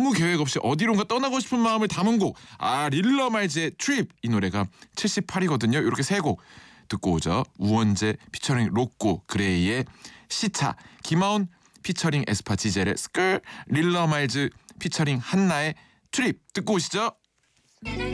아무 계획 없이 어디론가 떠나고 싶은 마음을 담은 곡. 릴러 말즈의 트립. 이 노래가 78이거든요. 이렇게 세 곡 듣고 오죠. 우원재 피처링 로꼬 그레이의 시차, 김하온 피처링 에스파 지젤의 스컬, 릴러 말즈 피처링 한나의 트립 듣고 오시죠.